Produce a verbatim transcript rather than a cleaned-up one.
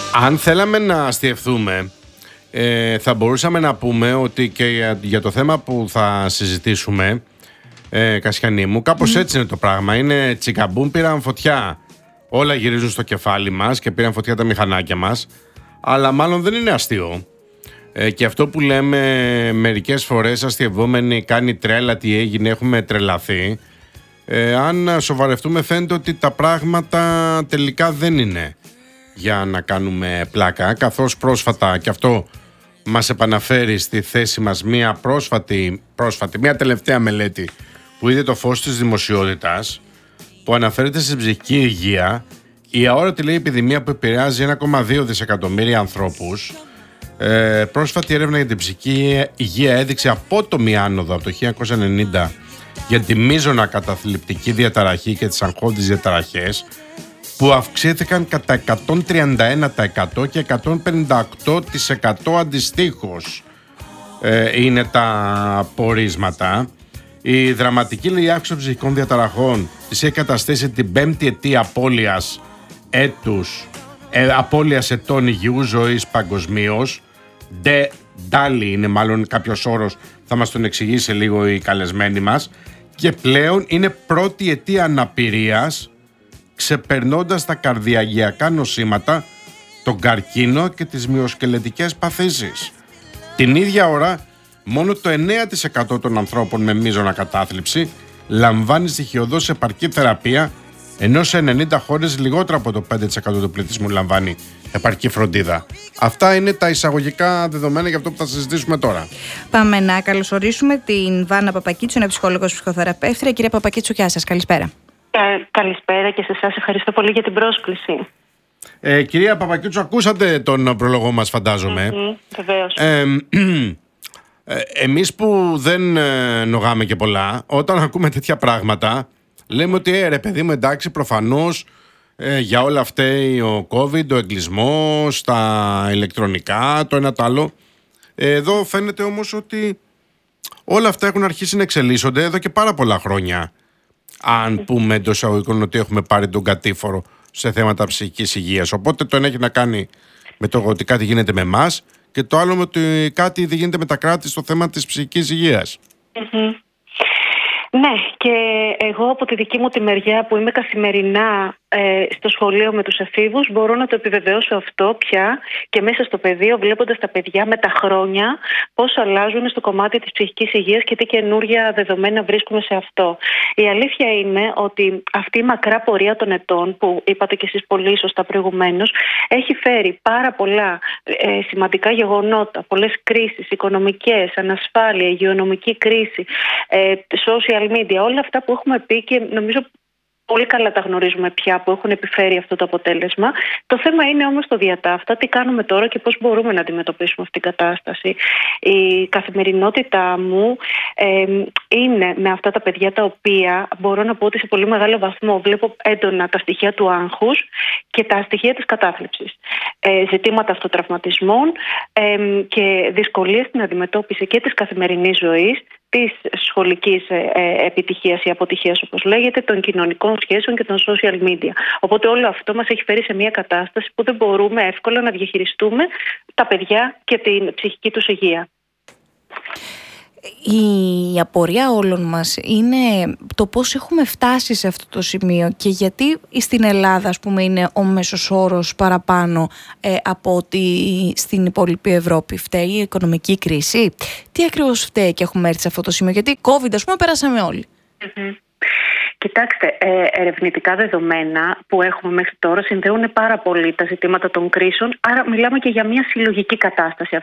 Αν θέλαμε να αστιευθούμε, ε, θα μπορούσαμε να πούμε ότι και για, για το θέμα που θα συζητήσουμε, ε, Κασιανή μου, κάπως mm. έτσι είναι το πράγμα. Είναι τσικαμπούμ, πήραν φωτιά. Όλα γυρίζουν στο κεφάλι μας και πήραν φωτιά τα μηχανάκια μας. Αλλά μάλλον δεν είναι αστείο. Ε, και αυτό που λέμε μερικές φορές αστειευόμενοι, κάνει τρέλα, τι έγινε, έχουμε τρελαθεί. Ε, αν σοβαρευτούμε, φαίνεται ότι τα πράγματα τελικά δεν είναι για να κάνουμε πλάκα, καθώς πρόσφατα, και αυτό μας επαναφέρει στη θέση μας μία πρόσφατη, πρόσφατη μία τελευταία μελέτη που είδε το φως της δημοσιότητας, που αναφέρεται στην ψυχική υγεία. Η αόρατη, λέει, επιδημία που επηρεάζει ένα κόμμα δύο δισεκατομμύρια ανθρώπους. Ε, πρόσφατη έρευνα για την ψυχική υγεία έδειξε απότομη άνοδο από το χίλια εννιακόσια ενενήντα για τη μείζωνα καταθλιπτική διαταραχή και τις αγχώδεις διαταραχές, που αυξήθηκαν κατά εκατόν τριάντα ένα τοις εκατό και εκατόν πενήντα οκτώ τοις εκατό αντιστοίχως. Ε, είναι τα πορίσματα. Η δραματική, λέει, αύξηση των ψυχικών διαταραχών της έχει καταστήσει την πέμπτη αιτία απώλειας έτους, ε, απώλειας ετών υγιούς ζωής παγκοσμίως. Ντε ντάλι είναι μάλλον κάποιος όρος, θα μας τον εξηγήσει λίγο η καλεσμένη μας. Και πλέον είναι πρώτη αιτία αναπηρίας, ξεπερνώντας τα καρδιαγειακά νοσήματα, τον καρκίνο και τις μυοσκελετικές παθήσεις. Την ίδια ώρα, μόνο το εννέα τοις εκατό των ανθρώπων με μείζωνα κατάθλιψη λαμβάνει στοιχειωδώς επαρκή θεραπεία, ενώ σε ενενήντα χώρες λιγότερο από το πέντε τοις εκατό του πληθυσμού λαμβάνει επαρκή φροντίδα. Αυτά είναι τα εισαγωγικά δεδομένα για αυτό που θα συζητήσουμε τώρα. Πάμε να καλωσορίσουμε την Βάνα Παπακίτσου, είναι ψυχολόγος ψυχοθεραπεύτρια. Κυρία Παπακίτσου, γεια σας, καλησπέρα. Ε, καλησπέρα και σε εσάς, ευχαριστώ πολύ για την πρόσκληση. Ε, κυρία Παπακίτσου, ακούσατε τον πρόλογο μας, φαντάζομαι. Mm-hmm, βεβαίως. Ε, ε, εμείς που δεν ε, νογάμε και πολλά, όταν ακούμε τέτοια πράγματα, λέμε ότι ε, ρε παιδί μου, εντάξει, προφανώς ε, για όλα αυτά ο COVID, ο εγκλισμός, τα ηλεκτρονικά, το ένα το άλλο. Ε, εδώ φαίνεται όμως ότι όλα αυτά έχουν αρχίσει να εξελίσσονται εδώ και πάρα πολλά χρόνια. Αν πούμε εντός εισαγωγικών ότι έχουμε πάρει τον κατήφορο σε θέματα ψυχικής υγείας. Οπότε το ένα έχει να κάνει με το ότι κάτι γίνεται με εμάς και το άλλο με ότι κάτι δεν γίνεται με τα κράτη στο θέμα της ψυχικής υγείας. Mm-hmm. Ναι, και εγώ από τη δική μου τη μεριά που είμαι καθημερινά ε, στο σχολείο με τους εφήβους, μπορώ να το επιβεβαιώσω αυτό πια και μέσα στο πεδίο, βλέποντας τα παιδιά με τα χρόνια πώς αλλάζουν στο κομμάτι της ψυχικής υγείας και τι καινούργια δεδομένα βρίσκουμε σε αυτό. Η αλήθεια είναι ότι αυτή η μακρά πορεία των ετών, που είπατε και εσείς πολύ σωστά προηγουμένως, έχει φέρει πάρα πολλά ε, σημαντικά γεγονότα, πολλές κρίσεις, οικονομικές, ανασφάλεια, υγειονομική κρίση, ε, social media, όλα αυτά που έχουμε πει και νομίζω πολύ καλά τα γνωρίζουμε πια, που έχουν επιφέρει αυτό το αποτέλεσμα. Το θέμα είναι όμως το διατάφτα, τι κάνουμε τώρα και πώς μπορούμε να αντιμετωπίσουμε αυτή την κατάσταση. Η καθημερινότητά μου ε, είναι με αυτά τα παιδιά τα οποία μπορώ να πω ότι σε πολύ μεγάλο βαθμό βλέπω έντονα τα στοιχεία του άγχους και τα στοιχεία της κατάθλιψης. Ε, ζητήματα αυτοτραυματισμών ε, και δυσκολίες στην αντιμετώπιση και της καθημερινής ζωής, της σχολικής ε, επιτυχίας ή αποτυχίας, όπως λέγεται, των κοινωνικών σχέσεων και των social media. Οπότε όλο αυτό μας έχει φέρει σε μια κατάσταση που δεν μπορούμε εύκολα να διαχειριστούμε τα παιδιά και την ψυχική τους υγεία. Η απορία όλων μας είναι το πώς έχουμε φτάσει σε αυτό το σημείο και γιατί στην Ελλάδα, ας πούμε, είναι ο μέσος όρος παραπάνω ε, από ότι στην υπόλοιπη Ευρώπη. Φταίει η οικονομική κρίση? Τι ακριβώς φταίει και έχουμε έρθει σε αυτό το σημείο? Γιατί COVID, ας πούμε, πέρασαμε όλοι. Mm-hmm. Κοιτάξτε, ε, ερευνητικά δεδομένα που έχουμε μέχρι τώρα συνδέουν πάρα πολύ τα ζητήματα των κρίσεων, άρα μιλάμε και για μια συλλογική κατάσταση.